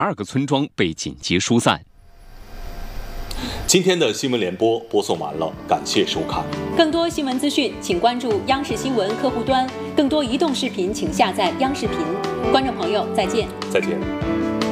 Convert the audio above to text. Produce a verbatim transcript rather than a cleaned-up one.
二个村庄被紧急疏散。 今天的新闻联播播送完了，感谢收看。 更多新闻资讯，请关注央视新闻客户端。更多移动视频，请下载央视频。观众朋友，再见。 再见。